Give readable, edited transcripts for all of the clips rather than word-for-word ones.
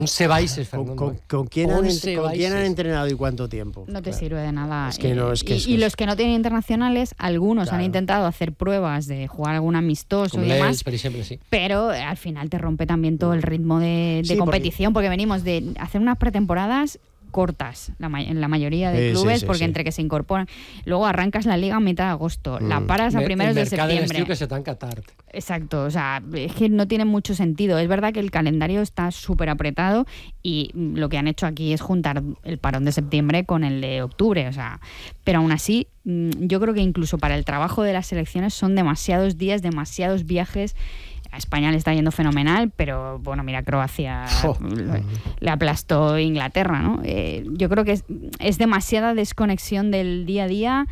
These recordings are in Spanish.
11 baixes, Fernando. ¿Con quién han entrenado y cuánto tiempo? No te sirve de nada. Y los que no tienen internacionales, algunos han intentado hacer pruebas de jugar algún amistoso y demás, pero al final te rompe también todo el ritmo de competición, porque venimos de hacer unas pretemporadas cortas en la mayoría de clubes, porque entre que se incorporan, luego arrancas la liga a mitad de agosto, la paras a primeros de septiembre. Que se tanca tard. Exacto, o sea, es que no tiene mucho sentido. Es verdad que el calendario está súper apretado y lo que han hecho aquí es juntar el parón de septiembre con el de octubre, o sea, pero aún así yo creo que incluso para el trabajo de las selecciones son demasiados días, demasiados viajes. A España le está yendo fenomenal, pero bueno, mira, Croacia le aplastó Inglaterra, ¿no? Yo creo que es demasiada desconexión del día a día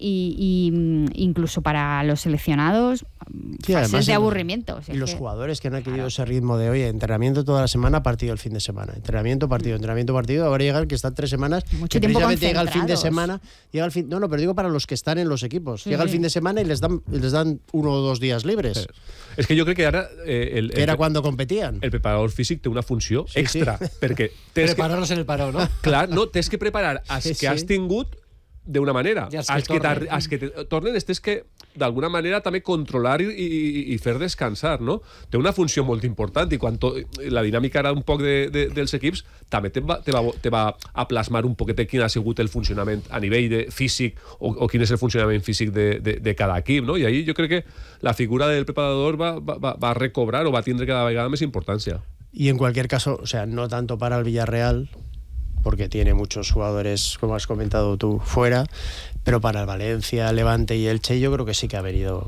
y incluso para los seleccionados fases de aburrimiento. Y los jugadores que han adquirido ese ritmo de, oye, entrenamiento toda la semana, partido el fin de semana, entrenamiento, partido, ahora llega el que está 3 semanas, mucho que tiempo precisamente llega el fin de semana, pero digo para los que están en los equipos, llega el fin de semana y les dan 1 o 2 días libres. És que jo crec que ara... era cuando competían. El preparador físic té una funció extra, perquè... Preparar-los en el paró, no? Clar, no, tens que preparar els que has tingut d'una manera. Els que tornen, tens que d'alguna manera també controlar i fer descansar, no? Té una funció molt important i quan la dinàmica ara un poc dels equips també te va a plasmar un poquet quin ha sigut el funcionament a nivell de físic o quin és el funcionament físic de cada equip, no? I ahí jo crec que la figura del preparador va a recobrar o va a tindre cada vegada més importància. Y en cualquier caso, o sea, no tanto para el Villarreal, porque tiene muchos jugadores, como has comentado tú, fuera, pero para el Valencia, Levante y Elche yo creo que sí que ha venido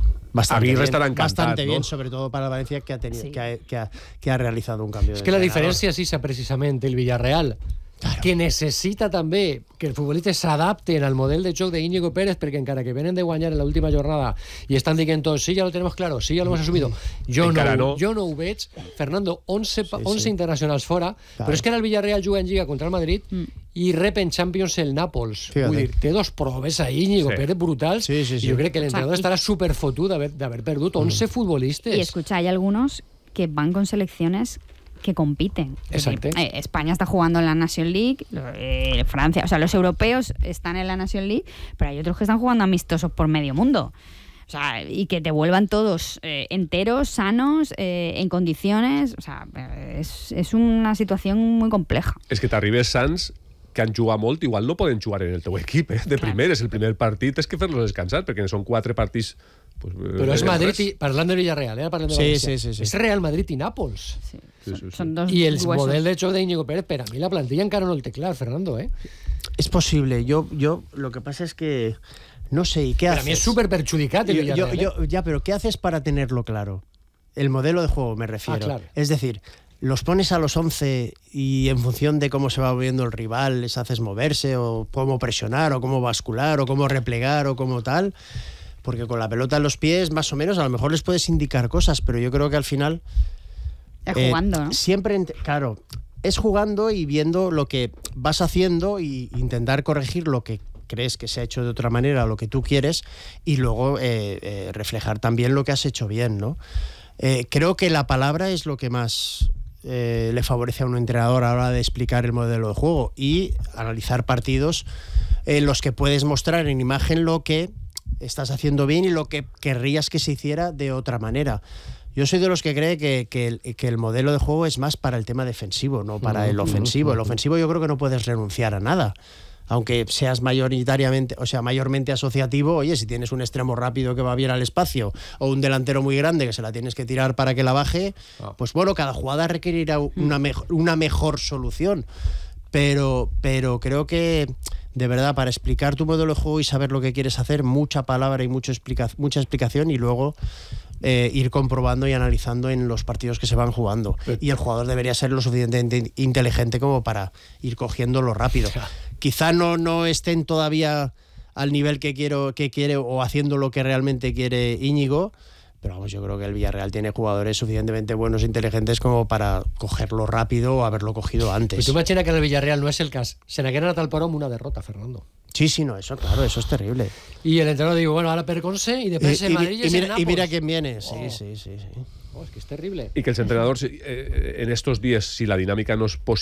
bastante bien, sobre todo para el Valencia, que ha tenido, que ha realizado un cambio. Es que la diferència és esa, precisament, el Villarreal, que necessita també que els futbolistes s'adapten al model de joc d'Íñigo Pérez, perquè encara que venen de guanyar en l'última jornada i estan dient tots, sí, ya lo tenemos claro, sí, ya lo hemos asumido, jo no ho veig. Fernando, 11 internacionals fora, però és que ara el Villarreal juga en Lliga contra el Madrid i rep en Champions el Nàpols. Vull dir, té 2 proves a Íñigo Pérez brutals i jo crec que l'entrenador estarà superfotut d'haver perdut 11 futbolistes. Y escucha, hay algunos que van con selecciones que compiten. Exacto. España está jugando en la Nation League, Francia, o sea, los europeos están en la Nation League, pero hay otros que están jugando amistosos por medio mundo. O sea, y que te vuelvan todos enteros, sanos, en condiciones. O sea, es una situación muy compleja. És que t'arribes sants que han jugat molt, igual no poden jugar en el teu equip, de primeres. El primer partit és que fer-los descansar, perquè són 4 partits... Però és Madrid i... Parlant del Villarreal, parlant de València. Sí. És Real Madrid i Nàpols. Sí. Son dos I el huesos. model de joc d'Íñigo Pérez, per a mi la plantilla encara no el té clar, Fernando, Es posible. Yo lo que pasa es que no sé, ¿y qué haces? Para mí es súper perjudicat el Villarreal. Ya, pero ¿qué haces para tenerlo claro? El modelo de juego me refiero. Claro. Es decir, los pones a los 11 y en función de cómo se va moviendo el rival les haces moverse, o cómo presionar, o cómo bascular, o cómo replegar, o cómo tal, porque con la pelota en los pies más o menos a lo mejor les puedes indicar cosas, pero yo creo que al final es jugando, ¿no? Siempre, claro, es jugando y viendo lo que vas haciendo y intentar corregir lo que crees que se ha hecho de otra manera, lo que tú quieres, y luego reflejar también lo que has hecho bien, ¿no? Creo que la palabra es lo que más le favorece a un entrenador a la hora de explicar el modelo de juego y analizar partidos en los que puedes mostrar en imagen lo que estás haciendo bien y lo que querrías que se hiciera de otra manera. Yo soy de los que cree que el modelo de juego es más para el tema defensivo, no para el ofensivo. El ofensivo yo creo que no puedes renunciar a nada. Aunque seas mayoritariamente, o sea, mayormente asociativo, oye, si tienes un extremo rápido que va bien al espacio o un delantero muy grande que se la tienes que tirar para que la baje, pues bueno, cada jugada requerirá una mejor solución. Pero creo que, de verdad, para explicar tu modelo de juego y saber lo que quieres hacer, mucha palabra y mucha explicación, y luego ir comprobando y analizando en los partidos que se van jugando. Y el jugador debería ser lo suficientemente inteligente como para ir cogiéndolo rápido. Quizá no estén todavía al nivel que quiere o haciendo lo que realmente quiere Íñigo, pero vamos, yo creo que el Villarreal tiene jugadores suficientemente buenos e inteligentes como para cogerlo rápido o haberlo cogido antes. Pues tú imaginas que en el Villarreal no es el cas. Se n'hagueren anat al Paró amb una derrota, Fernando. Sí, no, eso claro, eso es terrible. Y el entrenador digo, bueno, ahora Perconce y después el Madrid y el Nàpols. Y mira quién viene, sí. Oh, es que es terrible. Y que els entrenadors en estos días, si la dinàmica no és positiva,